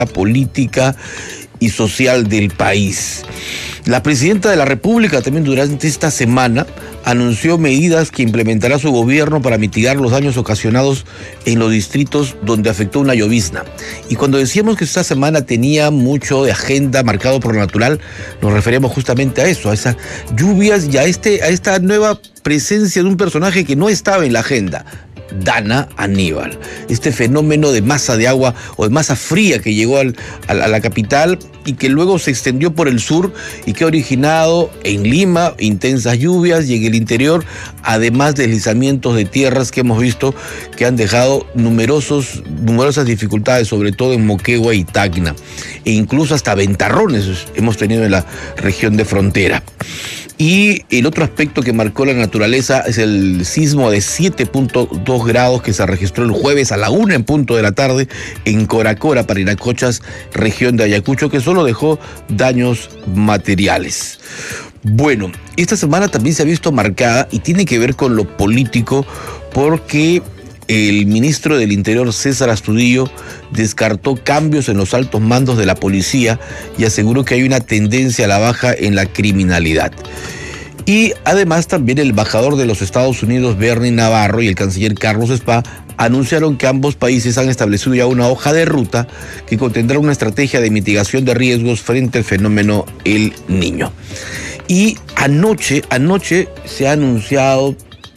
política y social del país. La presidenta de la República también durante esta semana anunció medidas que implementará su gobierno para mitigar los daños ocasionados en los distritos donde afectó una llovizna. Y cuando decíamos que esta semana tenía mucho de agenda marcado por lo natural, nos referíamos justamente a eso, a esas lluvias y a esta nueva presencia de un personaje que no estaba en la agenda. Dana Aníbal, este fenómeno de masa de agua o de masa fría que llegó a la capital y que luego se extendió por el sur y que ha originado en Lima intensas lluvias y en el interior, además deslizamientos de tierras que hemos visto que han dejado numerosas dificultades, sobre todo en Moquegua y Tacna, e incluso hasta ventarrones hemos tenido en la región de frontera. Y el otro aspecto que marcó la naturaleza es el sismo de 7.2 grados que se registró el jueves a la 1 en punto de la tarde en Coracora, Parinacochas, región de Ayacucho, que solo dejó daños materiales. Bueno, esta semana también se ha visto marcada y tiene que ver con lo político porque el ministro del Interior, César Astudillo, descartó cambios en los altos mandos de la policía y aseguró que hay una tendencia a la baja en la criminalidad. Y además también el embajador de los Estados Unidos, Bernie Navarro, y el canciller Carlos Spa anunciaron que ambos países han establecido ya una hoja de ruta que contendrá una estrategia de mitigación de riesgos frente al fenómeno El Niño. Y anoche se ha anunciado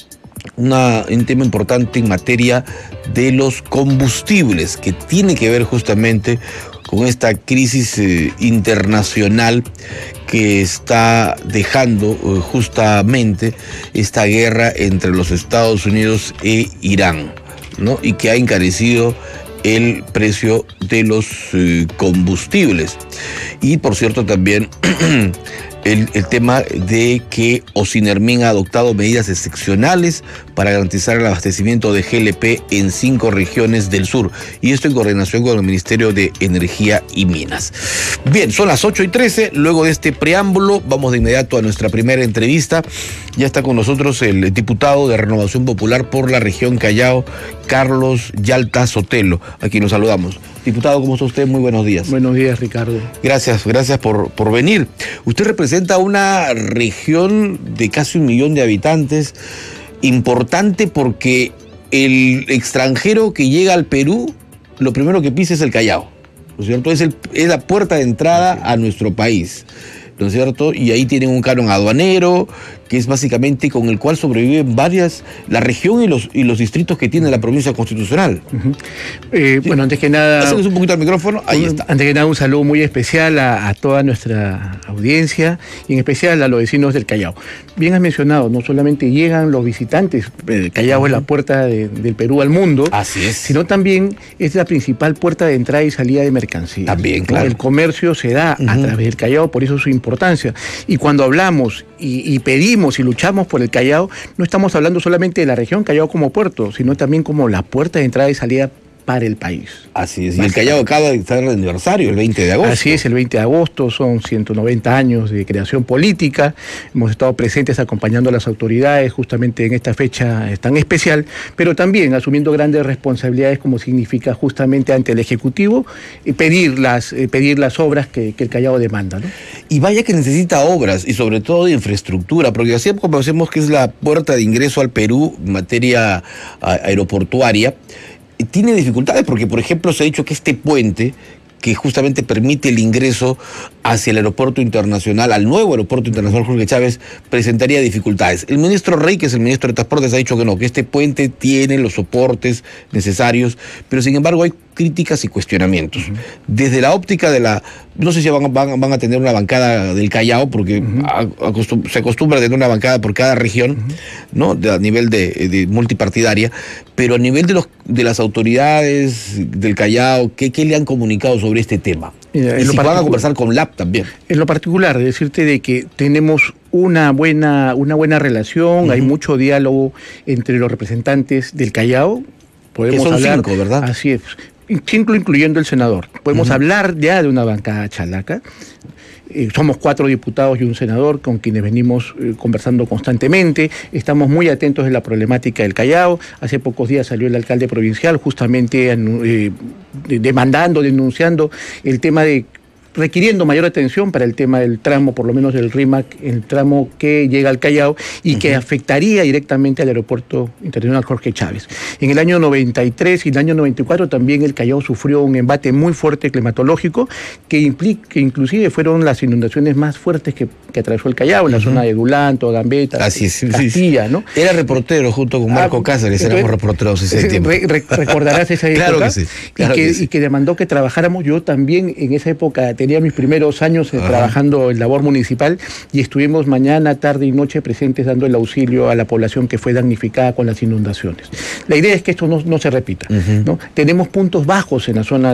un tema importante en materia de los combustibles, que tiene que ver justamente con esta crisis internacional que está dejando justamente esta guerra entre los Estados Unidos e Irán, ¿no? Y que ha encarecido el precio de los combustibles. Y por cierto también el tema de que Ocinermin ha adoptado medidas excepcionales para garantizar el abastecimiento de GLP en 5 regiones del sur, y esto en coordinación con el Ministerio de Energía y Minas. Bien, son las 8:13, luego de este preámbulo vamos de inmediato a nuestra primera entrevista. Ya está con nosotros el diputado de Renovación Popular por la región Callao, Carlos Yalta Sotelo, a quien nos saludamos. Diputado, ¿cómo está usted? Muy buenos días. Buenos días, Ricardo. Gracias por venir. Usted representa una región de casi 1 millón de habitantes, importante porque el extranjero que llega al Perú, lo primero que pisa es el Callao, ¿no es cierto? Es la puerta de entrada a nuestro país, ¿no es cierto? Y ahí tienen un canon aduanero, que es básicamente con el cual sobreviven la región y los distritos que tiene la provincia constitucional. Sí. Bueno, antes que nada... Acérquese un poquito al micrófono, ahí está. Antes que nada, un saludo muy especial a toda nuestra audiencia y en especial a los vecinos del Callao. Bien has mencionado, no solamente llegan los visitantes, el Callao es la puerta del Perú al mundo, así es, sino también es la principal puerta de entrada y salida de mercancías. También, claro. El comercio se da a través del Callao, por eso su importancia. Y cuando hablamos y pedimos y luchamos por el Callao, no estamos hablando solamente de la región Callao como puerto, sino también como la puerta de entrada y salida para el país. Así es, y el Callao acaba de estar de aniversario, el 20 de agosto. Así es, el 20 de agosto, son 190 años de creación política, hemos estado presentes acompañando a las autoridades justamente en esta fecha tan especial, pero también asumiendo grandes responsabilidades como significa justamente ante el Ejecutivo pedir las obras que el Callao demanda, ¿no? Y vaya que necesita obras, y sobre todo de infraestructura, porque así como conocemos que es la puerta de ingreso al Perú en materia aeroportuaria, tiene dificultades porque, por ejemplo, se ha dicho que este puente que justamente permite el ingreso hacia el aeropuerto internacional, al nuevo aeropuerto internacional Jorge Chávez, presentaría dificultades. El ministro Rey, que es el ministro de Transportes, ha dicho que no, que este puente tiene los soportes necesarios, pero sin embargo hay críticas y cuestionamientos. Desde la óptica de no sé si van a tener una bancada del Callao, porque se acostumbra a tener una bancada por cada región, ¿no? A nivel de multipartidaria, pero a nivel de las autoridades del Callao, ¿qué le han comunicado sobre este tema? Y si van a conversar con LAP también. En lo particular, decirte de que tenemos una buena relación, hay mucho diálogo entre los representantes del Callao. Podemos que son hablar, 5, ¿verdad? Así es. incluyendo el senador. Podemos hablar ya de una bancada chalaca. Somos 4 diputados y un senador con quienes venimos conversando constantemente. Estamos muy atentos de la problemática del Callao. Hace pocos días salió el alcalde provincial justamente demandando, denunciando el tema de requiriendo mayor atención para el tema del tramo, por lo menos del RIMAC, el tramo que llega al Callao y que afectaría directamente al aeropuerto internacional Jorge Chávez. En el año 93 y el año 94 también el Callao sufrió un embate muy fuerte climatológico que inclusive fueron las inundaciones más fuertes que atravesó el Callao, en la zona de Dulanto, Gambetta, Castilla, ¿no? Era reportero junto con Marco Cáceres, éramos reporteros ese tiempo. Recordarás esa época. Claro que sí. Y que demandó que trabajáramos. Yo también en esa época tenía mis primeros años trabajando en labor municipal y estuvimos mañana, tarde y noche presentes dando el auxilio a la población que fue damnificada con las inundaciones. La idea es que esto no se repita, ¿no? Tenemos puntos bajos en la zona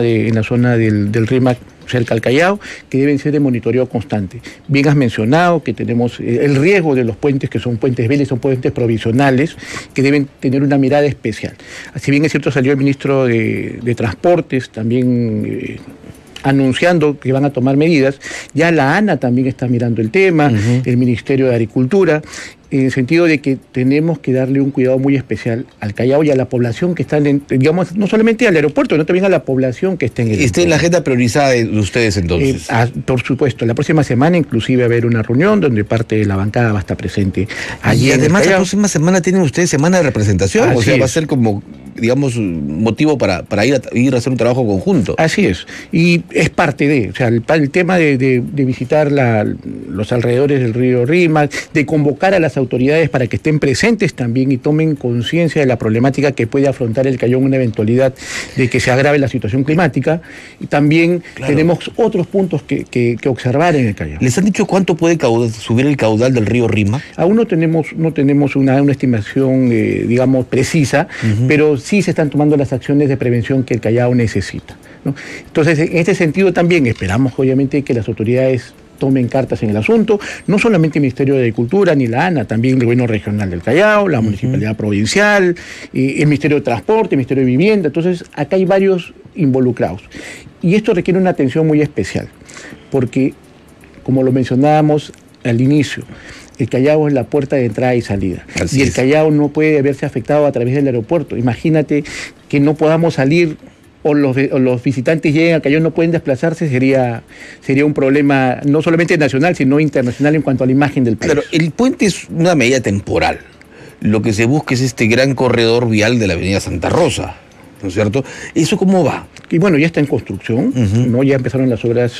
del RIMAC cerca al Callao, que deben ser de monitoreo constante. Bien has mencionado que tenemos el riesgo de los puentes, que son puentes Vélez, son puentes provisionales, que deben tener una mirada especial. Si bien es cierto, salió el ministro de Transportes, también anunciando que van a tomar medidas, ya la ANA también está mirando el tema, el Ministerio de Agricultura, en el sentido de que tenemos que darle un cuidado muy especial al Callao y a la población que está, digamos, no solamente al aeropuerto, sino también a la población que está en el aeropuerto. ¿Está en la agenda priorizada de ustedes entonces? Por supuesto, la próxima semana inclusive va a haber una reunión donde parte de la bancada va a estar presente allí. Y además la próxima semana tienen ustedes semana de representación, Así o sea, es. va a ser como, digamos, motivo para ir a hacer un trabajo conjunto. Así es, y es parte o sea, el tema de visitar los alrededores del río Rímac, de convocar a las autoridades para que estén presentes también y tomen conciencia de la problemática que puede afrontar el Callao en una eventualidad de que se agrave la situación climática. Y también tenemos otros puntos que observar en el Callao. ¿Les han dicho cuánto puede subir el caudal del río Rímac? Aún no tenemos una estimación, digamos, precisa, pero sí se están tomando las acciones de prevención que el Callao necesita, ¿no? Entonces, en este sentido también esperamos, obviamente, que las autoridades tomen cartas en el asunto, no solamente el Ministerio de Agricultura ni la ANA, también el Gobierno Regional del Callao, la Municipalidad Provincial, el Ministerio de Transporte, el Ministerio de Vivienda. Entonces, acá hay varios involucrados. Y esto requiere una atención muy especial, porque, como lo mencionábamos al inicio, el Callao es la puerta de entrada y salida. Y el Callao no puede verse afectado a través del aeropuerto. Imagínate que no podamos salir o los visitantes lleguen al Callao y no pueden desplazarse, sería un problema no solamente nacional, sino internacional en cuanto a la imagen del país. Claro, el puente es una medida temporal. Lo que se busca es este gran corredor vial de la avenida Santa Rosa, ¿no es cierto? ¿Eso cómo va? Y bueno, ya está en construcción, ¿no? Ya empezaron las obras,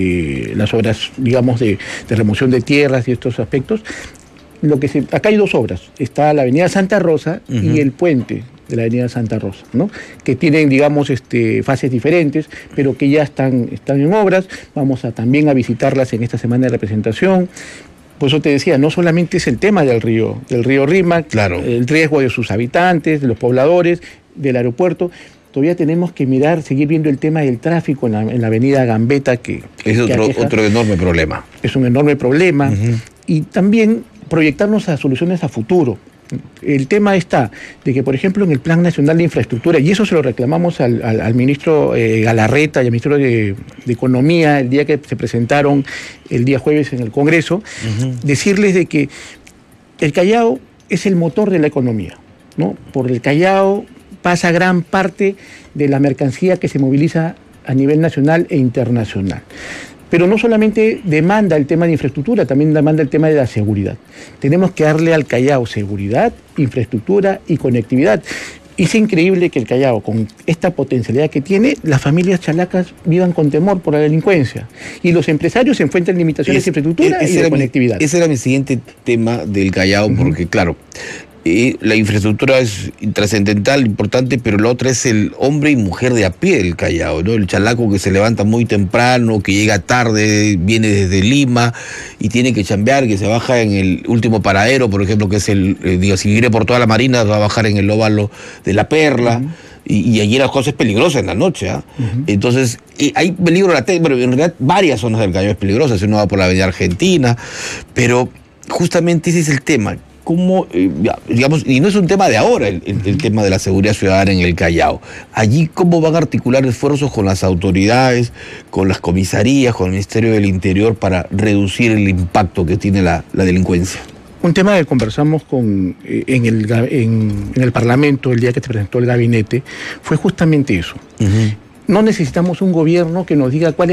digamos, de remoción de tierras y estos aspectos. Acá hay 2 obras. Está la avenida Santa Rosa y el puente de la avenida Santa Rosa, ¿no? Que tienen, digamos, fases diferentes, pero que ya están en obras. Vamos también a visitarlas en esta semana de representación. Por eso te decía, no solamente es el tema del río Rímac, el riesgo de sus habitantes, de los pobladores, del aeropuerto. Todavía tenemos que seguir viendo el tema del tráfico en la avenida Gambetta, que es otro enorme problema. Es un enorme problema. Y también proyectarnos a soluciones a futuro. El tema está de que, por ejemplo, en el Plan Nacional de Infraestructura, y eso se lo reclamamos al ministro Galarreta y al ministro de Economía el día que se presentaron el día jueves en el Congreso, decirles de que el Callao es el motor de la economía, ¿no? Por el Callao pasa gran parte de la mercancía que se moviliza a nivel nacional e internacional. Pero no solamente demanda el tema de infraestructura, también demanda el tema de la seguridad. Tenemos que darle al Callao seguridad, infraestructura y conectividad. Es increíble que el Callao, con esta potencialidad que tiene, las familias chalacas vivan con temor por la delincuencia. Y los empresarios se enfrentan limitaciones de infraestructura y de conectividad. Ese era mi siguiente tema del Callao, porque claro, la infraestructura es trascendental, importante, pero la otra es el hombre y mujer de a pie del Callao, ¿no? El chalaco que se levanta muy temprano, que llega tarde, viene desde Lima y tiene que chambear, que se baja en el último paradero, por ejemplo, que es si viene por toda la Marina, va a bajar en el óvalo de La Perla. Y allí la cosa es peligrosa en la noche, ¿ah? Entonces, hay peligro latente, bueno, en realidad varias zonas del Callao es peligrosa, si uno va por la avenida Argentina, pero justamente ese es el tema. cómo, digamos, y no es un tema de ahora, el tema de la seguridad ciudadana en el Callao. Allí, ¿cómo van a articular esfuerzos con las autoridades, con las comisarías, con el Ministerio del Interior para reducir el impacto que tiene la delincuencia? Un tema que conversamos en el Parlamento el día que se presentó el gabinete fue justamente eso. No necesitamos un gobierno que nos diga cuál es